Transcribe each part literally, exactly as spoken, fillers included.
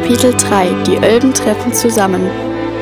Kapitel drei. Die Ölben treffen zusammen.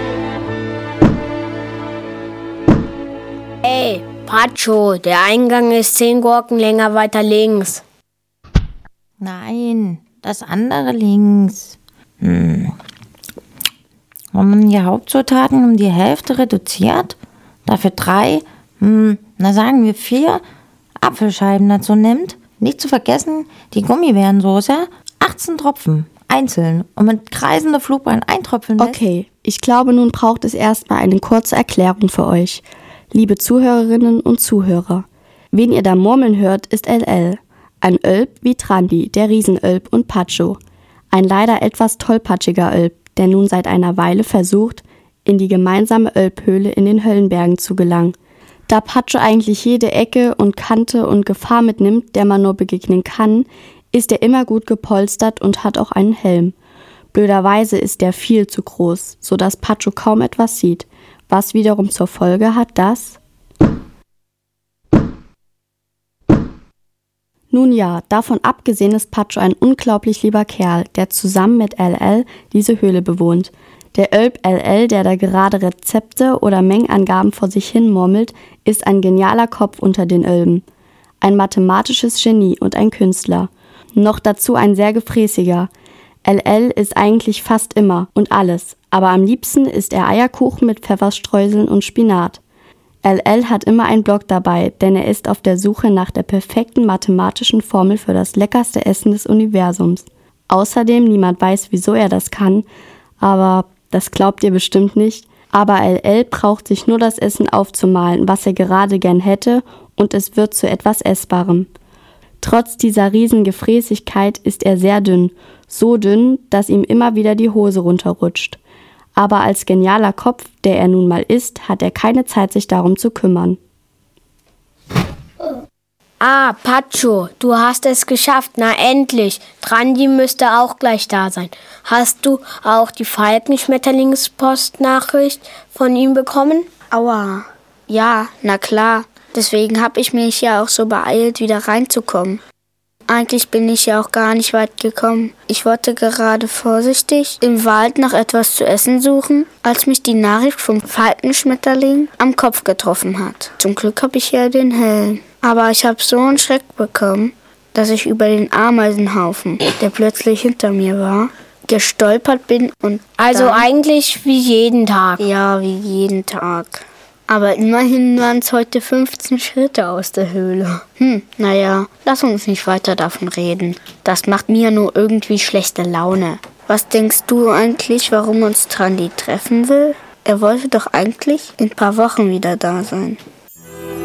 Ey, Pacho, der Eingang ist zehn Gurken länger weiter links. Nein, das andere links. Hm. Wenn man die Hauptzutaten um die Hälfte reduziert, dafür drei, hm, na sagen wir vier Apfelscheiben dazu nimmt, nicht zu vergessen die Gummibärensoße, achtzehn Tropfen, einzeln und mit kreisender Flugbahn eintröpfeln lässt. Okay, ich glaube, nun braucht es erstmal eine kurze Erklärung für euch. Liebe Zuhörerinnen und Zuhörer, wen ihr da murmeln hört, ist L L. Ein Ölb wie Trandi, der Riesenölb, und Pacho. Ein leider etwas tollpatschiger Ölb, der nun seit einer Weile versucht, in die gemeinsame Ölbhöhle in den Höllenbergen zu gelangen. Da Pacho eigentlich jede Ecke und Kante und Gefahr mitnimmt, der man nur begegnen kann, ist er immer gut gepolstert und hat auch einen Helm. Blöderweise ist er viel zu groß, sodass Pacho kaum etwas sieht, was wiederum zur Folge hat, dass... Nun ja, davon abgesehen ist Pacho ein unglaublich lieber Kerl, der zusammen mit L L diese Höhle bewohnt. Der Ölb L L, der da gerade Rezepte oder Mengenangaben vor sich hin murmelt, ist ein genialer Kopf unter den Ölben. Ein mathematisches Genie und ein Künstler. Noch dazu ein sehr gefräßiger. L L ist eigentlich fast immer und alles, aber am liebsten isst er Eierkuchen mit Pfefferstreuseln und Spinat. L L hat immer einen Block dabei, denn er ist auf der Suche nach der perfekten mathematischen Formel für das leckerste Essen des Universums. Außerdem, niemand weiß, wieso er das kann, aber das glaubt ihr bestimmt nicht. Aber L L braucht sich nur das Essen aufzumalen, was er gerade gern hätte, und es wird zu etwas Essbarem. Trotz dieser riesen Gefräßigkeit ist er sehr dünn, so dünn, dass ihm immer wieder die Hose runterrutscht. Aber als genialer Kopf, der er nun mal ist, hat er keine Zeit, sich darum zu kümmern. Ah, Pacho, du hast es geschafft, na endlich. Trandi müsste auch gleich da sein. Hast du auch die Falkenschmetterlingspostnachricht von ihm bekommen? Aua, ja, na klar. Deswegen habe ich mich ja auch so beeilt, wieder reinzukommen. Eigentlich bin ich ja auch gar nicht weit gekommen. Ich wollte gerade vorsichtig im Wald nach etwas zu essen suchen, als mich die Nachricht vom Falkenschmetterling am Kopf getroffen hat. Zum Glück habe ich ja den Helm. Aber ich habe so einen Schreck bekommen, dass ich über den Ameisenhaufen, der plötzlich hinter mir war, gestolpert bin und... Also dann, eigentlich wie jeden Tag. Ja, wie jeden Tag. Aber immerhin waren es heute fünfzehn Schritte aus der Höhle. Hm, naja, lass uns nicht weiter davon reden. Das macht mir nur irgendwie schlechte Laune. Was denkst du eigentlich, warum uns Trandi treffen will? Er wollte doch eigentlich in ein paar Wochen wieder da sein.